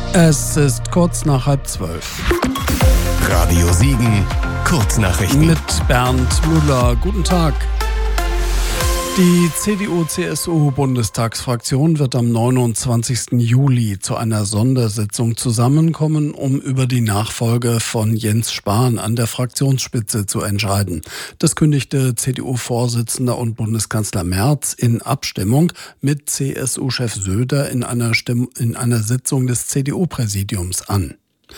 Es ist kurz nach 11:30. Radio Siegen, Kurznachrichten. Mit Bernd Müller. Guten Tag. Die CDU-CSU-Bundestagsfraktion wird am 29. Juli zu einer Sondersitzung zusammenkommen, um über die Nachfolge von Jens Spahn an der Fraktionsspitze zu entscheiden. Das kündigte CDU-Vorsitzender und Bundeskanzler Merz in Abstimmung mit CSU-Chef Söder in einer Sitzung des CDU-Präsidiums an.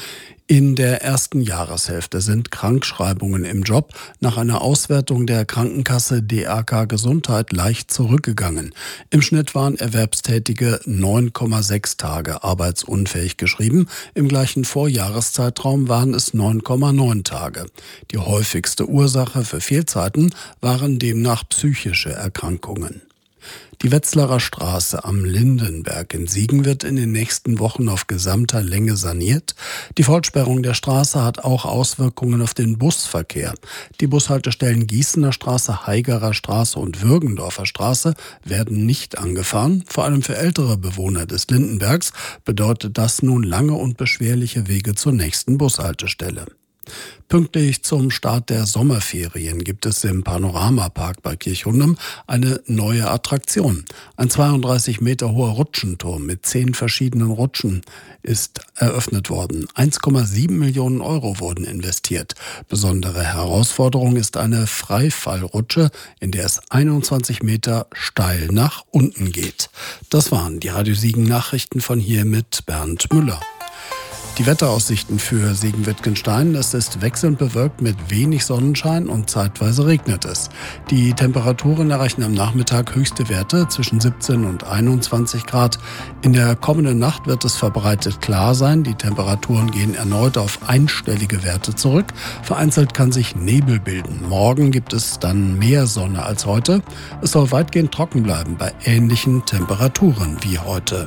In der ersten Jahreshälfte sind Krankschreibungen im Job nach einer Auswertung der Krankenkasse DRK Gesundheit leicht zurückgegangen. Im Schnitt waren Erwerbstätige 9,6 Tage arbeitsunfähig geschrieben. Im gleichen Vorjahreszeitraum waren es 9,9 Tage. Die häufigste Ursache für Fehlzeiten waren demnach psychische Erkrankungen. Die Wetzlarer Straße am Lindenberg in Siegen wird in den nächsten Wochen auf gesamter Länge saniert. Die Vollsperrung der Straße hat auch Auswirkungen auf den Busverkehr. Die Bushaltestellen Gießener Straße, Haigerer Straße und Würgendorfer Straße werden nicht angefahren. Vor allem für ältere Bewohner des Lindenbergs bedeutet das nun lange und beschwerliche Wege zur nächsten Bushaltestelle. Pünktlich zum Start der Sommerferien gibt es im Panoramapark bei Kirchhundem eine neue Attraktion. Ein 32 Meter hoher Rutschenturm mit 10 verschiedenen Rutschen ist eröffnet worden. 1,7 Millionen Euro wurden investiert. Besondere Herausforderung ist eine Freifallrutsche, in der es 21 Meter steil nach unten geht. Das waren die Radio Siegen Nachrichten von hier mit Bernd Müller. Die Wetteraussichten für Siegen-Wittgenstein: Es ist wechselnd bewölkt mit wenig Sonnenschein und zeitweise regnet es. Die Temperaturen erreichen am Nachmittag höchste Werte zwischen 17 und 21 Grad. In der kommenden Nacht wird es verbreitet klar sein. Die Temperaturen gehen erneut auf einstellige Werte zurück. Vereinzelt kann sich Nebel bilden. Morgen gibt es dann mehr Sonne als heute. Es soll weitgehend trocken bleiben bei ähnlichen Temperaturen wie heute.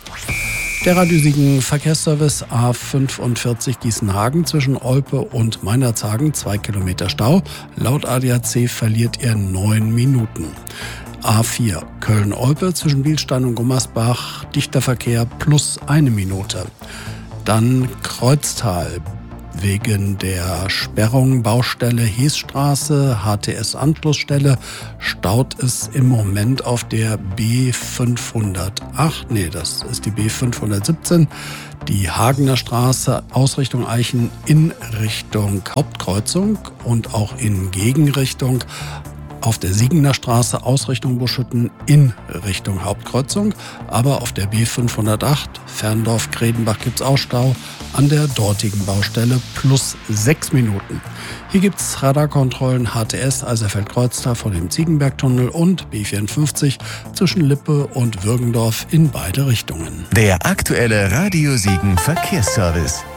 Der Radio Siegen Verkehrsservice A45 Gießenhagen zwischen Olpe und Meinerzhagen, 2 Kilometer Stau. Laut ADAC verliert er 9 Minuten. A4 Köln-Olpe zwischen Bielstein und Gummersbach, dichter Verkehr plus 1 Minute. Dann Kreuztal. Wegen der Sperrung Baustelle Heesstraße, HTS-Anschlussstelle, staut es im Moment auf der B508, das ist die B517, die Hagener Straße, Ausrichtung Eichen in Richtung Hauptkreuzung und auch in Gegenrichtung. Auf der Siegener Straße Ausrichtung Buschütten in Richtung Hauptkreuzung, aber auf der B508 Ferndorf-Kredenbach gibt's auch Stau an der dortigen Baustelle plus 6 Minuten. Hier gibt's Radarkontrollen HTS Eiserfeld-Kreuztal vor dem Ziegenbergtunnel und B54 zwischen Lippe und Würgendorf in beide Richtungen. Der aktuelle Radio Siegen Verkehrsservice.